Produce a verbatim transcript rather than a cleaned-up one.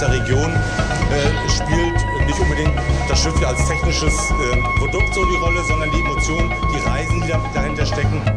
der Region äh, spielt nicht unbedingt das Schiff als technisches äh, Produkt so die Rolle, sondern die Emotionen, die Reisen, die da, dahinter stecken.